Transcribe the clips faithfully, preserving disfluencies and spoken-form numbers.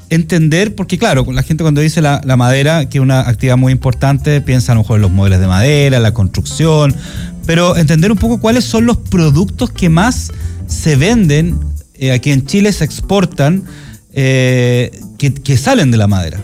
entender, porque claro, la gente cuando dice la, la madera, que es una actividad muy importante, piensa a lo mejor en los muebles de madera, la construcción, pero entender un poco cuáles son los productos que más se venden, eh, aquí en Chile se exportan, eh, que, que salen de la madera.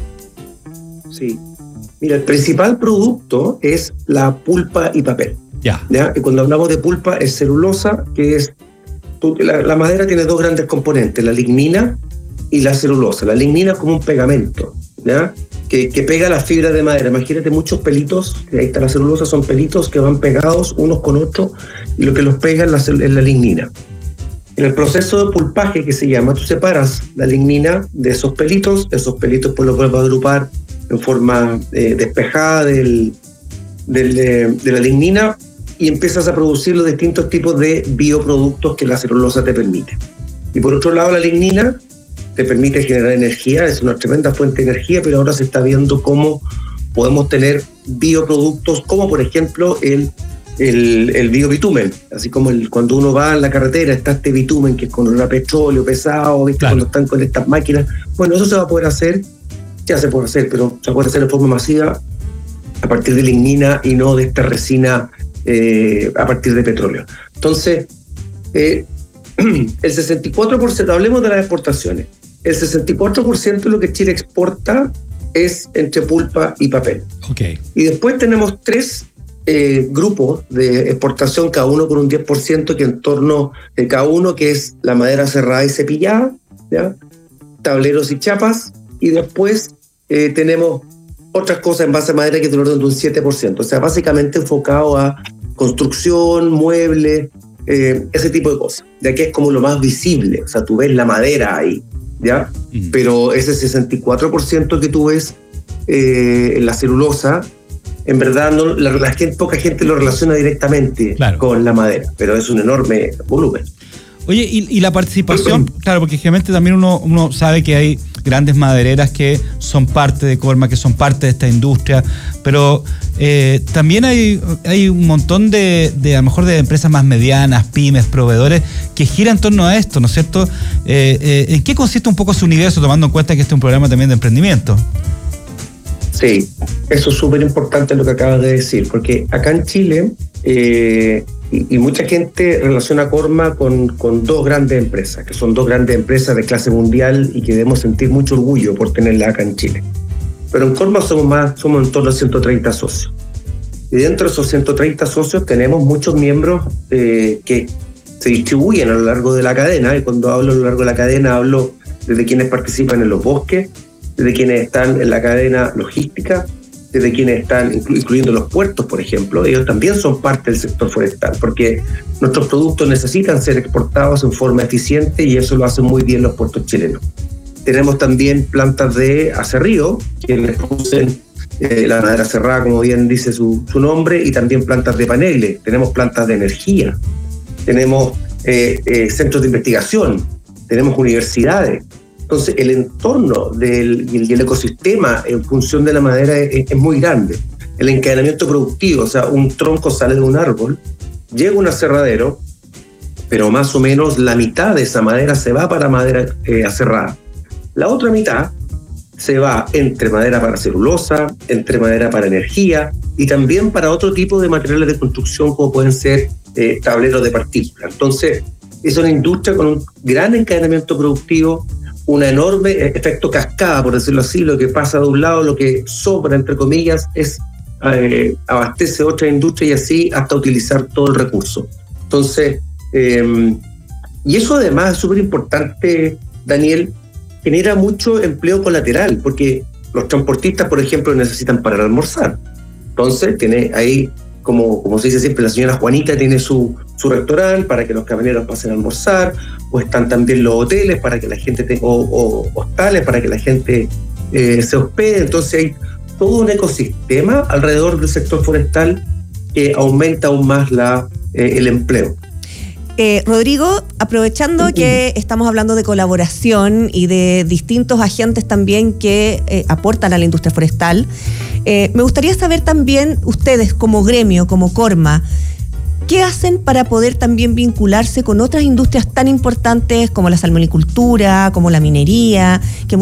Sí. Mira, el principal producto es la pulpa y papel. Ya. ¿Ya? Y cuando hablamos de pulpa es celulosa, que es... La, la madera tiene dos grandes componentes, la lignina y la celulosa. La lignina es como un pegamento, ¿ya? Que, que pega las fibras de madera. Imagínate muchos pelitos, ahí está la celulosa, son pelitos que van pegados unos con otros y lo que los pega es la, es la lignina. En el proceso de pulpaje, que se llama, tú separas la lignina de esos pelitos, esos pelitos pues los vuelves a agrupar en forma eh, despejada del, del, de, de la lignina y empiezas a producir los distintos tipos de bioproductos que la celulosa te permite. Y por otro lado, la lignina te permite generar energía, es una tremenda fuente de energía, pero ahora se está viendo cómo podemos tener bioproductos, como por ejemplo el, el, el biobitumen, así como el, cuando uno va en la carretera está este bitumen que es con olor a petróleo pesado, ¿viste? Claro. Cuando están con estas máquinas, bueno, eso se va a poder hacer, ya se puede hacer, pero se puede hacer de forma masiva a partir de lignina y no de esta resina eh, a partir de petróleo. Entonces, eh, el sesenta y cuatro por ciento, hablemos de las exportaciones, el sesenta y cuatro por ciento de lo que Chile exporta es entre pulpa y papel. Okay. Y después tenemos tres eh, grupos de exportación, cada uno con un diez por ciento, que en torno de cada uno, que es la madera cerrada y cepillada, ¿ya? Tableros y chapas, y después eh, tenemos otras cosas en base a madera que te lo orden de un siete por ciento. O sea, básicamente enfocado a construcción, muebles, eh, ese tipo de cosas. De aquí es como lo más visible. O sea, tú ves la madera ahí, ¿ya? Mm. Pero ese sesenta y cuatro por ciento que tú ves eh, en la celulosa, en verdad no, la, la gente, poca gente lo relaciona directamente, claro, con la madera, pero es un enorme volumen. Oye, y, y la participación, claro, porque generalmente también uno, uno sabe que hay grandes madereras que son parte de Corma, que son parte de esta industria, pero eh, también hay, hay un montón de, de, a lo mejor, de empresas más medianas, pymes, proveedores, que giran en torno a esto, ¿no es cierto? Eh, eh, ¿En qué consiste un poco su universo, tomando en cuenta que este es un programa también de emprendimiento? Sí, eso es súper importante lo que acabas de decir, porque acá en Chile, eh, y, y mucha gente relaciona Corma con, con dos grandes empresas, que son dos grandes empresas de clase mundial y que debemos sentir mucho orgullo por tenerlas acá en Chile. Pero en Corma somos más, somos en torno a ciento treinta socios. Y dentro de esos ciento treinta socios tenemos muchos miembros eh, que se distribuyen a lo largo de la cadena, y cuando hablo a lo largo de la cadena hablo desde quienes participan en los bosques, desde quienes están en la cadena logística, desde quienes están, incluyendo los puertos, por ejemplo. Ellos también son parte del sector forestal, porque nuestros productos necesitan ser exportados en forma eficiente y eso lo hacen muy bien los puertos chilenos. Tenemos también plantas de acerrío, que les producen eh, la madera cerrada, como bien dice su, su nombre, y también plantas de paneles. Tenemos plantas de energía, tenemos eh, eh, centros de investigación, tenemos universidades. Entonces, el entorno del, y el ecosistema en función de la madera es, es muy grande. El encadenamiento productivo, o sea, un tronco sale de un árbol, llega a un aserradero, pero más o menos la mitad de esa madera se va para madera eh, aserrada. La otra mitad se va entre madera para celulosa, entre madera para energía y también para otro tipo de materiales de construcción, como pueden ser eh, tableros de partículas. Entonces, es una industria con un gran encadenamiento productivo, un enorme efecto cascada, por decirlo así. Lo que pasa de un lado, lo que sobra, entre comillas, es eh, abastece otra industria y así hasta utilizar todo el recurso. Entonces, eh, y eso además es súper importante, Daniel, genera mucho empleo colateral, porque los transportistas, por ejemplo, necesitan parar a almorzar. Entonces, tiene ahí, como, como se dice siempre, la señora Juanita tiene su, su restaurante para que los camioneros pasen a almorzar, o están también los hoteles para que la gente tenga, o, o hostales para que la gente eh, se hospede. Entonces hay todo un ecosistema alrededor del sector forestal que aumenta aún más la, eh, el empleo. Eh, Rodrigo, aprovechando que estamos hablando de colaboración y de distintos agentes también que eh, aportan a la industria forestal, eh, me gustaría saber también, ustedes como gremio, como Corma, ¿qué hacen para poder también vincularse con otras industrias tan importantes como la salmonicultura, como la minería, que